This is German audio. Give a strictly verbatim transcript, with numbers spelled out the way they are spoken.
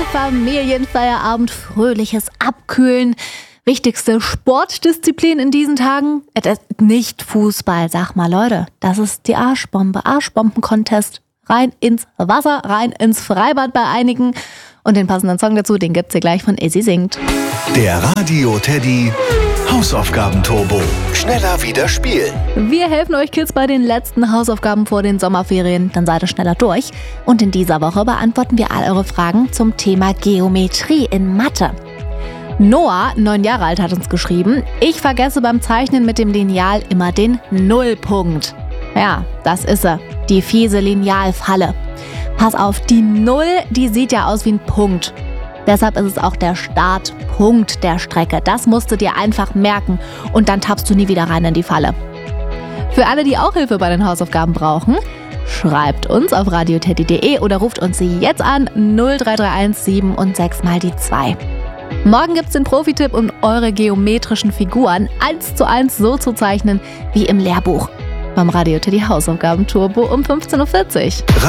Familienfeierabend, fröhliches Abkühlen. Wichtigste Sportdisziplin in diesen Tagen? Es ist nicht Fußball, sag mal Leute. Das ist die Arschbombe. Arschbomben-Contest. Rein ins Wasser, rein ins Freibad bei einigen. Und den passenden Song dazu, den gibt's hier gleich von Izzy singt. Der Radio Teddy Hausaufgaben-Turbo. Schneller wieder spielen. Wir helfen euch Kids bei den letzten Hausaufgaben vor den Sommerferien. Dann seid ihr schneller durch. Und in dieser Woche beantworten wir all eure Fragen zum Thema Geometrie in Mathe. Noah, neun Jahre alt, hat uns geschrieben: Ich vergesse beim Zeichnen mit dem Lineal immer den Nullpunkt. Ja, das ist er. Die fiese Linealfalle. Pass auf, die Null, die sieht ja aus wie ein Punkt. Deshalb ist es auch der Startpunkt der Strecke. Das musst du dir einfach merken und dann tappst du nie wieder rein in die Falle. Für alle, die auch Hilfe bei den Hausaufgaben brauchen, schreibt uns auf radio teddy punkt de oder ruft uns jetzt an null drei drei eins sieben und sechs mal die zwei. Morgen gibt's den Profi-Tipp, um eure geometrischen Figuren eins zu eins so zu zeichnen wie im Lehrbuch. Beim Radio Teddy Hausaufgaben Turbo um fünfzehn Uhr vierzig.